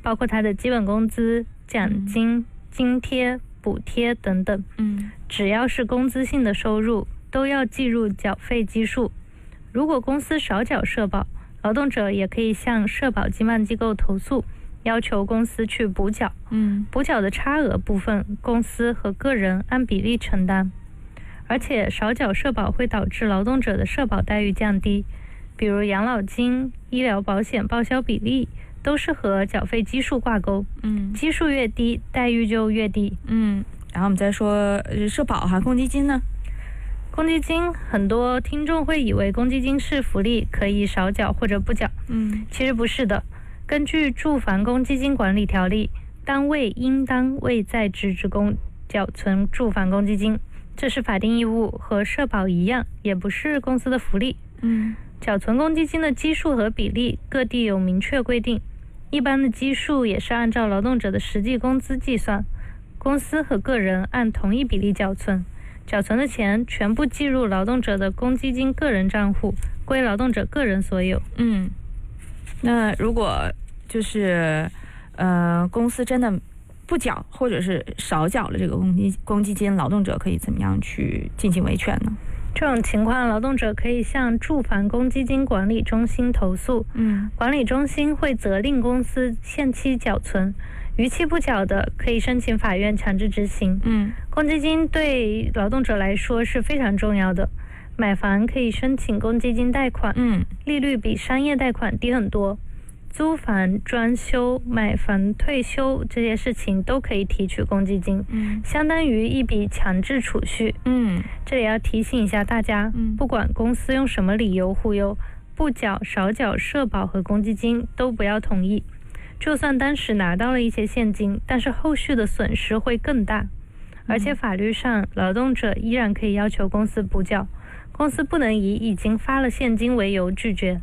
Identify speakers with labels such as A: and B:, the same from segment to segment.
A: 包括他的基本工资、奖金、津贴、补贴等等。只要是工资性的收入，都要计入缴费基数。如果公司少缴社保，劳动者也可以向社保经办机构投诉，要求公司去补缴。补缴的差额部分，公司和个人按比例承担。而且少缴社保会导致劳动者的社保待遇降低，比如养老金、医疗保险报销比例都是和缴费基数挂钩。基数越低，待遇就越低。
B: 然后我们再说社保公积金呢？
A: 公积金，很多听众会以为公积金是福利，可以少缴或者不缴。其实不是的。根据住房公积金管理条例，单位应当为在职职工缴存住房公积金，这是法定义务，和社保一样，也不是公司的福利。缴存公积金的基数和比例各地有明确规定，一般的基数也是按照劳动者的实际工资计算，公司和个人按同一比例缴存，缴存的钱全部计入劳动者的公积金个人账户，归劳动者个人所有。
B: 那如果就是公司真的不缴或者是少缴了这个公积金，劳动者可以怎么样去进行维权呢？
A: 这种情况，劳动者可以向住房公积金管理中心投诉。管理中心会责令公司限期缴存，逾期不缴的可以申请法院强制执行。公积金对劳动者来说是非常重要的，买房可以申请公积金贷款，利率比商业贷款低很多。租房、装修、买房、退休这些事情都可以提取公积金，相当于一笔强制储蓄。这里要提醒一下大家，不管公司用什么理由忽悠，不缴、少缴社保和公积金都不要同意。就算当时拿到了一些现金，但是后续的损失会更大。而且法律上，劳动者依然可以要求公司补缴，公司不能以已经发了现金为由拒绝。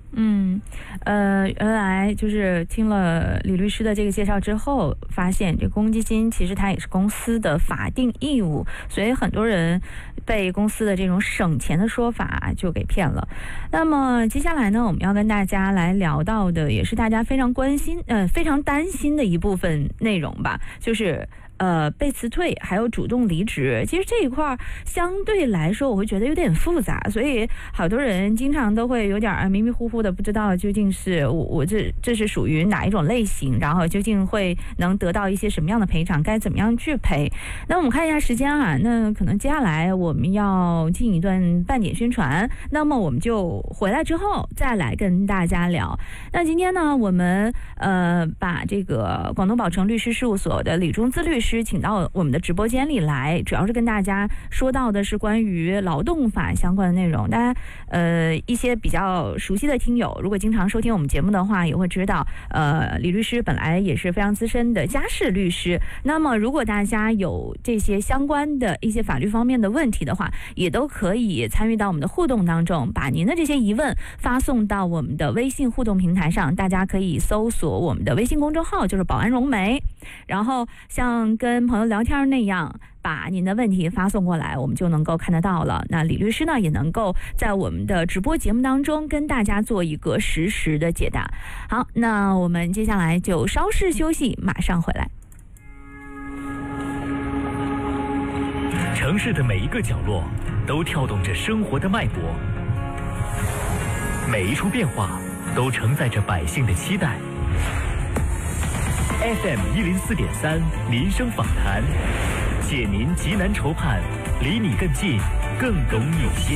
B: 原来就是听了李律师的这个介绍之后，发现这公积金其实它也是公司的法定义务，所以很多人被公司的这种省钱的说法就给骗了。那么接下来呢，我们要跟大家来聊到的，也是大家非常关心、非常担心的一部分内容吧，就是被辞退还有主动离职。其实这一块相对来说我会觉得有点复杂，所以好多人经常都会有点迷迷糊糊的，不知道究竟是我这是属于哪一种类型，然后究竟会能得到一些什么样的赔偿，该怎么样去赔。那我们看一下时间那可能接下来我们要进一段半点宣传，那么我们就回来之后再来跟大家聊。那今天呢，我们把这个广东宝成律师事务所的李忠资律师请到我们的直播间里来，主要是跟大家说到的是关于劳动法相关的内容。大家一些比较熟悉的听友，如果经常收听我们节目的话，也会知道李律师本来也是非常资深的家事律师。那么如果大家有这些相关的一些法律方面的问题的话，也都可以参与到我们的互动当中，把您的这些疑问发送到我们的微信互动平台上。大家可以搜索我们的微信公众号，就是保安融媒，然后像跟朋友聊天那样把您的问题发送过来，我们就能够看得到了。那李律师呢，也能够在我们的直播节目当中跟大家做一个实时的解答。好，那我们接下来就稍事休息，马上回来。
C: 城市的每一个角落都跳动着生活的脉搏，每一处变化都承载着百姓的期待。FM 104.3民生访谈，解您急难愁盼，离你更近，更懂你心。